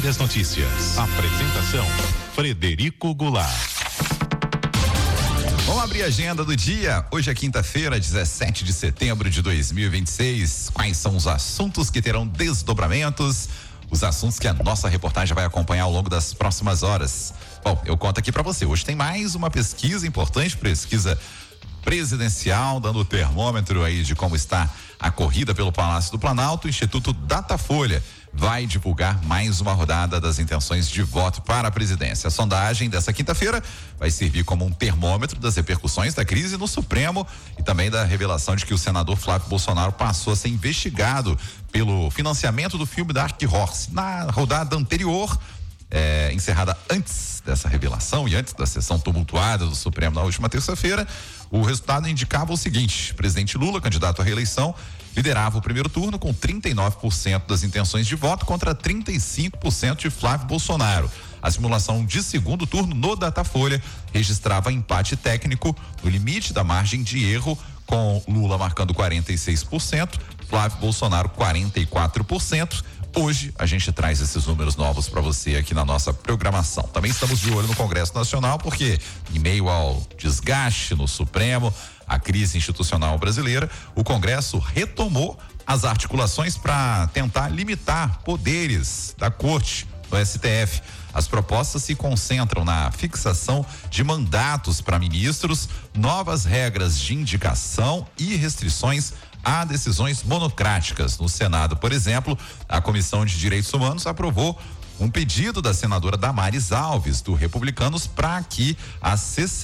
das Notícias. Apresentação: Frederico Goulart. Vamos abrir a agenda do dia. Hoje é quinta-feira, 17 de setembro de 2026. Quais são os assuntos que terão desdobramentos? Os assuntos que a nossa reportagem vai acompanhar ao longo das próximas horas. Bom, eu conto aqui para você. Hoje tem mais uma pesquisa importante, pesquisa presidencial, dando o termômetro aí de como está a corrida pelo Palácio do Planalto. O Instituto Datafolha vai divulgar mais uma rodada das intenções de voto para a presidência. A sondagem dessa quinta-feira vai servir como um termômetro das repercussões da crise no Supremo e também da revelação de que o senador Flávio Bolsonaro passou a ser investigado pelo financiamento do filme Dark Horse. Na rodada anterior, encerrada antes dessa revelação e antes da sessão tumultuada do Supremo na última terça-feira, o resultado indicava o seguinte: o presidente Lula, candidato à reeleição, liderava o primeiro turno com 39% das intenções de voto contra 35% de Flávio Bolsonaro. A simulação de segundo turno no Datafolha registrava empate técnico no limite da margem de erro, com Lula marcando 46%, Flávio Bolsonaro 44%. Hoje a gente traz esses números novos para você aqui na nossa programação. Também estamos de olho no Congresso Nacional, porque em meio ao desgaste no Supremo, a crise institucional brasileira, o Congresso retomou as articulações para tentar limitar poderes da Corte, do STF. As propostas se concentram na fixação de mandatos para ministros, novas regras de indicação e restrições a decisões monocráticas. No Senado, por exemplo, a Comissão de Direitos Humanos aprovou um pedido da senadora Damares Alves, do Republicanos, para que a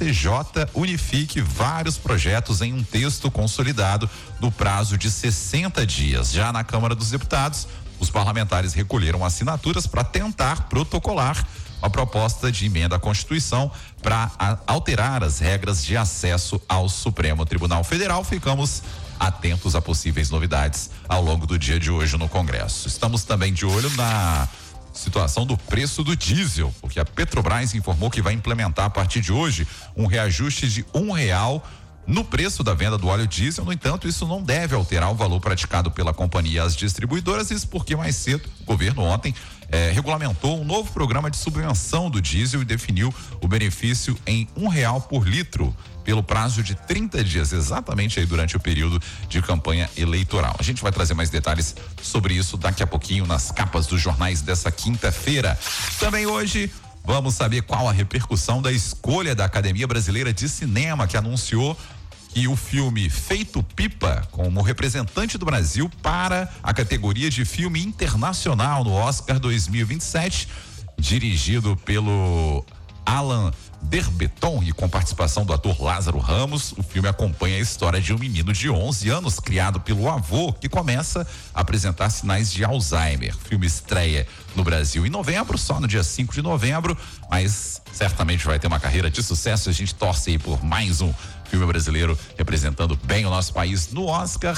CCJ unifique vários projetos em um texto consolidado no prazo de 60 dias. Já na Câmara dos Deputados, os parlamentares recolheram assinaturas para tentar protocolar uma proposta de emenda à Constituição para alterar as regras de acesso ao Supremo Tribunal Federal. Ficamos atentos a possíveis novidades ao longo do dia de hoje no Congresso. Estamos também de olho na situação do preço do diesel, porque a Petrobras informou que vai implementar a partir de hoje um reajuste de R$1 no preço da venda do óleo diesel. No entanto, isso não deve alterar o valor praticado pela companhia e as distribuidoras, isso porque mais cedo o governo ontem regulamentou um novo programa de subvenção do diesel e definiu o benefício em R$1 por litro pelo prazo de 30 dias, exatamente aí durante o período de campanha eleitoral. A gente vai trazer mais detalhes sobre isso daqui a pouquinho nas capas dos jornais dessa quinta-feira. Também hoje vamos saber qual a repercussão da escolha da Academia Brasileira de Cinema, que anunciou que o filme Feito Pipa, como representante do Brasil para a categoria de filme internacional no Oscar 2027, dirigido pelo Alan Derbeton e com participação do ator Lázaro Ramos. O filme acompanha a história de um menino de 11 anos criado pelo avô, que começa a apresentar sinais de Alzheimer. O filme estreia no Brasil em novembro, só no dia 5 de novembro, mas certamente vai ter uma carreira de sucesso. A gente torce aí por mais um filme brasileiro representando bem o nosso país no Oscar.